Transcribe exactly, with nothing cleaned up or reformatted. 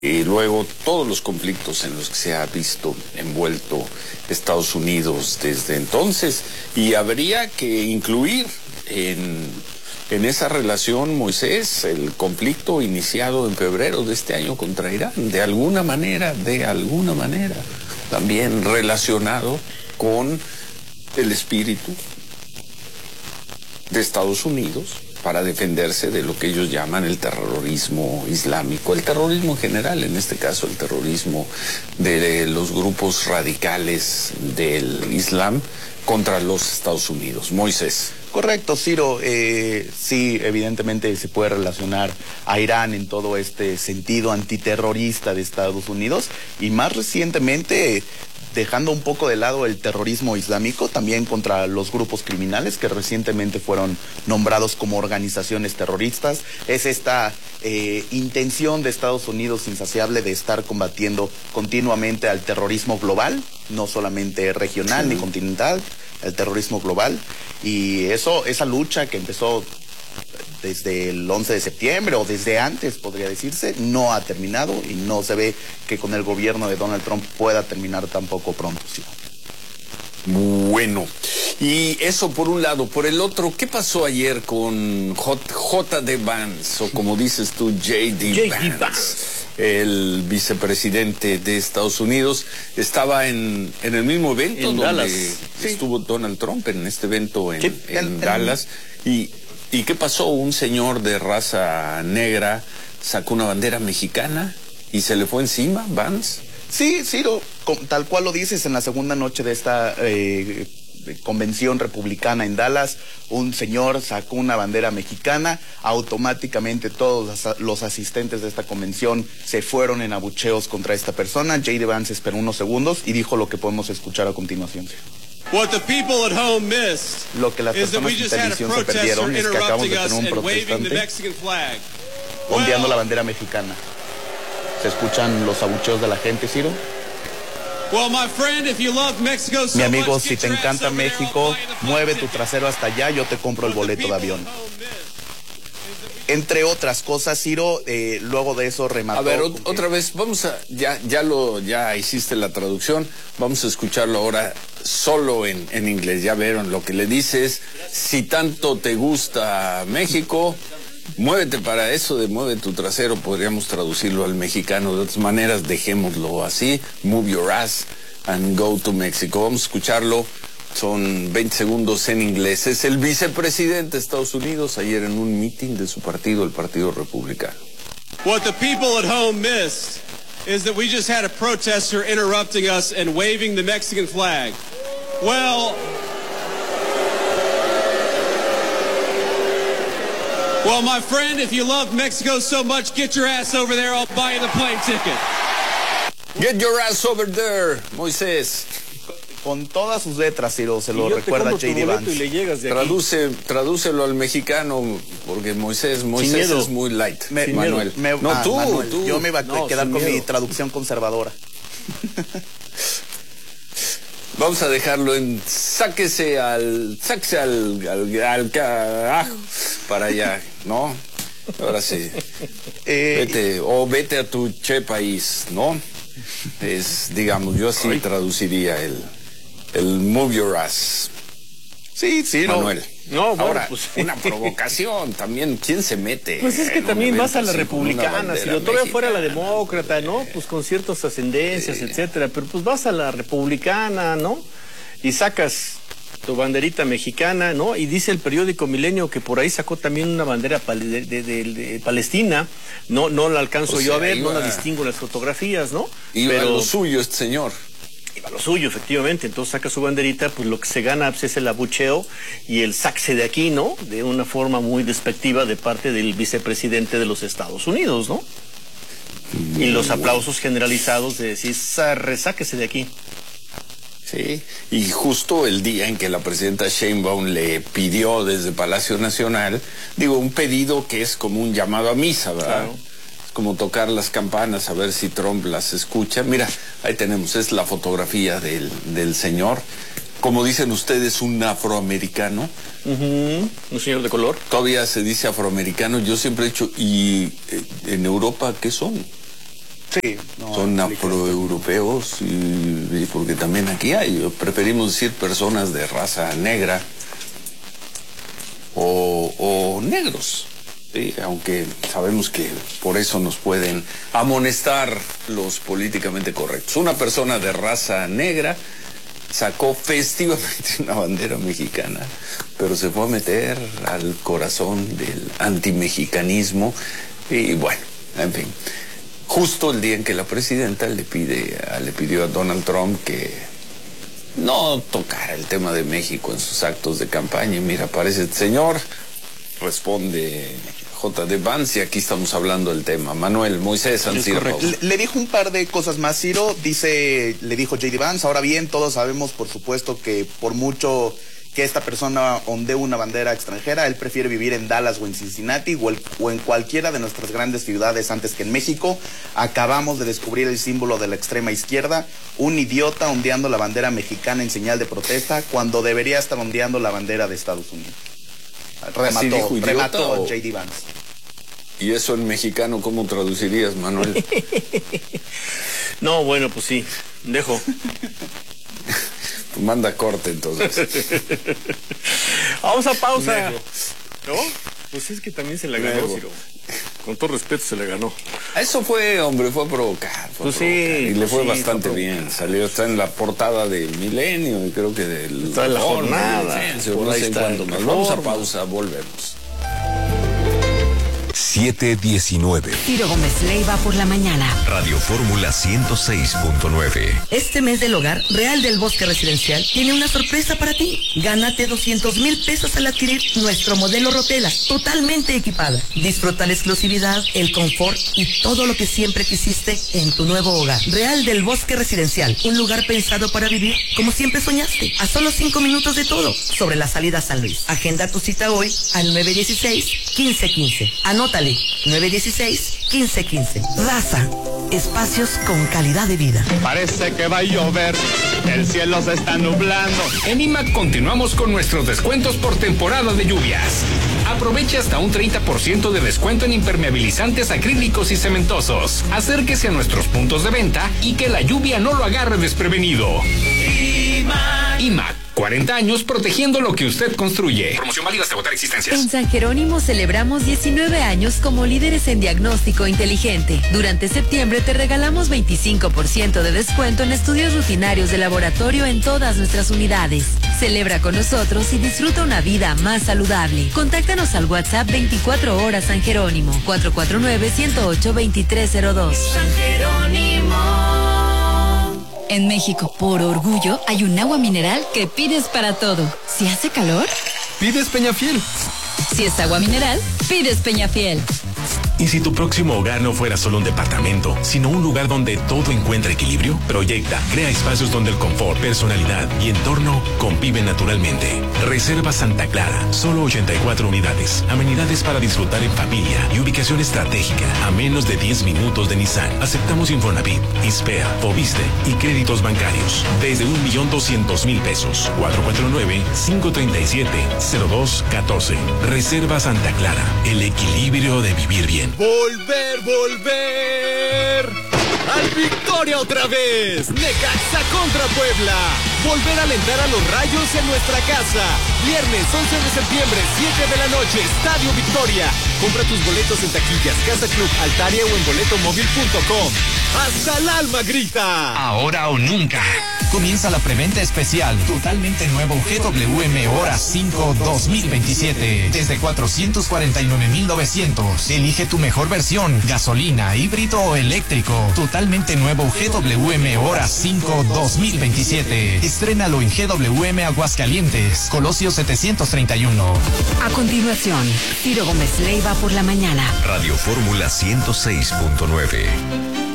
Y luego todos los conflictos en los que se ha visto envuelto Estados Unidos desde entonces. Y habría que incluir en, en esa relación, Moisés, el conflicto iniciado en febrero de este año contra Irán. De alguna manera, de alguna manera, también relacionado con el espíritu de Estados Unidos para defenderse de lo que ellos llaman el terrorismo islámico, el terrorismo en general, en este caso el terrorismo de los grupos radicales del Islam contra los Estados Unidos. Moisés. Correcto, Ciro. Eh, sí, evidentemente se puede relacionar a Irán en todo este sentido antiterrorista de Estados Unidos y más recientemente dejando un poco de lado el terrorismo islámico, también contra los grupos criminales que recientemente fueron nombrados como organizaciones terroristas. Es esta eh, intención de Estados Unidos insaciable de estar combatiendo continuamente al terrorismo global, no solamente regional ni continental, el terrorismo global. Y eso, esa lucha que empezó desde el once de septiembre o desde antes, podría decirse, no ha terminado y no se ve que con el gobierno de Donald Trump pueda terminar tampoco pronto. ¿Sí? Bueno, y eso por un lado. Por el otro, ¿qué pasó ayer con J D Vance, o como dices tú, J D Vance, el vicepresidente de Estados Unidos? Estaba en, en el mismo evento en donde Dallas. estuvo Sí. Donald Trump, en este evento en, Sí, en el, Dallas. Y, ¿y qué pasó? Un señor de raza negra sacó una bandera mexicana y se le fue encima, Vance. Sí, Ciro, tal cual lo dices, en la segunda noche de esta eh, convención republicana en Dallas, un señor sacó una bandera mexicana, automáticamente todos los asistentes de esta convención se fueron en abucheos contra esta persona. J D Vance esperó unos segundos y dijo lo que podemos escuchar a continuación. What the people at home missed Lo que las is that personas we en just had a televisión se perdieron protester es que acabamos de interrupting us tener un and waving the protestante Mexican flag. ondeando la Well, bandera mexicana. ¿Se escuchan los abucheos de la gente, Ciro? well, my friend, if you love Mexico so Mi amigo, much, si get te your ass encanta over there, I'll México, buy you the plane mueve tu ticket. trasero hasta allá, yo te compro el What the boleto de people avión. at home missed. Entre otras cosas, Ciro, eh, luego de eso remató. A ver, con ot- que- otra vez, vamos a, ya, ya lo, ya hiciste la traducción, vamos a escucharlo ahora solo en, en inglés. Ya vieron lo que le dices. Si tanto te gusta México, muévete para eso de mueve tu trasero, podríamos traducirlo al mexicano. De otras maneras, dejémoslo así, move your ass and go to Mexico. Vamos a escucharlo. Son veinte segundos en inglés. Es el vicepresidente de Estados Unidos ayer en un meeting de su partido, el Partido Republicano. What the people at home missed is that we just had a protester interrupting us and waving the Mexican flag. Well, well, my friend, if you love Mexico so much, get your ass over there. I'll buy you the plane ticket. Get your ass over there, Moisés. Con todas sus letras, Ciro, se Y lo yo te recuerda compro tu J D boleto Vance. y le llegas de aquí. Traduce, tradúcelo al mexicano, porque Moisés, Moisés miedo. es muy light. Me- Manuel. me- no, ah, tú, Manuel, tú. Yo me iba a No, quedar sin con mi miedo. traducción conservadora. Vamos a dejarlo en sáquese al, sáquese al, al, al carajo para allá, ¿no? Ahora sí. Eh, Vete, o vete a tu che país, ¿no? Es, digamos, yo así traduciría el, el move your ass. sí, Ciro. Manuel. No, bueno, Ahora, pues- una provocación también. ¿Quién se mete? Pues es que en un también vas a evento la así con una republicana, si bandera lo todavía fuera la mexicana? demócrata, ¿no? Pues con ciertas ascendencias, etcétera, pero pues vas a la republicana, ¿no? Y sacas tu banderita mexicana, ¿no? Y dice el periódico Milenio que por ahí sacó también una bandera pal- de, de- de- de Palestina, no no la alcanzo O yo a sea, ver, no iba- la distingo en las fotografías, ¿no? Iba pero a lo suyo este señor. iba a lo suyo, efectivamente, entonces saca su banderita, pues lo que se gana pues, es el abucheo y el saxe de aquí, ¿no? De una forma muy despectiva de parte del vicepresidente de los Estados Unidos, ¿no? Y los aplausos generalizados de decir, resáquese de aquí. Sí, y justo el día en que la presidenta Sheinbaum le pidió desde Palacio Nacional, digo, un pedido que es como un llamado a misa, ¿verdad? Claro. Es como tocar las campanas a ver si Trump las escucha. Mira, ahí tenemos, es la fotografía del, del señor. Como dicen ustedes, un afroamericano. Ujú, un señor de color. Todavía se dice afroamericano, yo siempre he dicho, ¿y eh, en Europa qué son? Sí, no, son explica. afroeuropeos y, y porque también aquí hay, preferimos decir personas de raza negra o, o negros, ¿sí? Aunque sabemos que por eso nos pueden amonestar los políticamente correctos. Una persona de raza negra sacó festivamente una bandera mexicana, pero se fue a meter al corazón del antimexicanismo y bueno, en fin. Justo el día en que la presidenta le pide, le pidió a Donald Trump que no tocara el tema de México en sus actos de campaña. Y mira, aparece el señor, responde J D Vance y aquí estamos hablando del tema. Manuel Moisés Ancira. Le, le dijo un par de cosas más, Ciro. Dice, le dijo J D Vance, ahora bien, todos sabemos, por supuesto, que por mucho que esta persona ondee una bandera extranjera, él prefiere vivir en Dallas o en Cincinnati o, el, o en cualquiera de nuestras grandes ciudades antes que en México. Acabamos de descubrir el símbolo de la extrema izquierda, un idiota ondeando la bandera mexicana en señal de protesta cuando debería estar ondeando la bandera de Estados Unidos. Remató, remató o... J D Vance. ¿Y eso en mexicano cómo traducirías, Manuel? No, bueno, pues sí, dejo. Manda corte entonces. Vamos a pausa. Nego. ¿No? Pues es que también se la ganó, Nego. Ciro. Con todo respeto se la ganó. Eso fue, hombre, fue a provocar. Fue Pues a sí, provocar. Y le fue sí, bastante fue a bien. provocar. Salió, está en la portada de Milenio y creo que del... Está en la jornada. Sí, Por no ahí sé está cuándo el más. Vamos a Reforma. pausa, volvemos. siete diecinueve. Ciro Gómez Leiva por la mañana. Radio Fórmula ciento seis punto nueve. Este mes del hogar, Real del Bosque Residencial tiene una sorpresa para ti. Gánate doscientos mil pesos al adquirir nuestro modelo Rotela, totalmente equipada. Disfruta la exclusividad, el confort y todo lo que siempre quisiste en tu nuevo hogar. Real del Bosque Residencial, un lugar pensado para vivir como siempre soñaste. A solo cinco minutos de todo, sobre la salida a San Luis. Agenda tu cita hoy al nueve dieciséis, quince quince. Anótale, nueve dieciséis, quince quince. Raza, espacios con calidad de vida. Parece que va a llover, el cielo se está nublando. En I M A C continuamos con nuestros descuentos por temporada de lluvias. Aproveche hasta un treinta por ciento de descuento en impermeabilizantes acrílicos y cementosos. Acérquese a nuestros puntos de venta y que la lluvia no lo agarre desprevenido. I M A C. I M A C, cuarenta años protegiendo lo que usted construye. Promoción válida hasta agotar existencias. En San Jerónimo celebramos diecinueve años como líderes en diagnóstico inteligente. Durante septiembre te regalamos veinticinco por ciento de descuento en estudios rutinarios de laboratorio en todas nuestras unidades. Celebra con nosotros y disfruta una vida más saludable. Contáctanos al WhatsApp veinticuatro horas San Jerónimo, cuatro cuatro nueve, uno cero ocho, dos tres cero dos. San Jerónimo. En México, por orgullo, hay un agua mineral que pides para todo. Si hace calor, Pides Peñafiel. si es agua mineral, pides Peñafiel. ¿Y si tu próximo hogar no fuera solo un departamento, sino un lugar donde todo encuentra equilibrio? Proyecta, crea espacios donde el confort, personalidad y entorno conviven naturalmente. Reserva Santa Clara, solo ochenta y cuatro unidades, amenidades para disfrutar en familia y ubicación estratégica a menos de diez minutos de Nissan. Aceptamos Infonavit, Ispea, Foviste y créditos bancarios desde un millón doscientos mil pesos. cuatro cuatro nueve, cinco tres siete, cero dos uno cuatro. Reserva Santa Clara, el equilibrio de vivir bien. Volver, volver. Al Victoria otra vez. Necaxa contra Puebla. Volver a alentar a los Rayos en nuestra casa. Viernes once de septiembre, siete de la noche, Estadio Victoria. Compra tus boletos en taquillas, Casa Club, Altaria o en boletomóvil punto com. ¡Hasta el alma grita! Ahora o nunca. Comienza la preventa especial. Totalmente nuevo G W M Hora cinco dos mil veintisiete. Desde cuatrocientos cuarenta y nueve mil novecientos. Elige tu mejor versión. Gasolina, híbrido o eléctrico. Totalmente nuevo G W M Hora cinco dos mil veintisiete. Estrénalo en G W M Aguascalientes. Colosio setecientos treinta y uno. A continuación, Ciro Gómez Leiva por la mañana. Radio Fórmula ciento seis punto nueve.